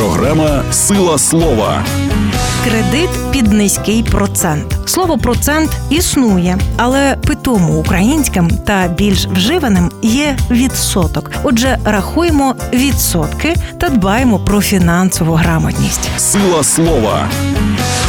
Програма «Сила слова». Кредит під низький процент. Слово «процент» існує, але питому українським та більш вживаним є відсоток. Отже, рахуємо відсотки та дбаємо про фінансову грамотність. «Сила слова».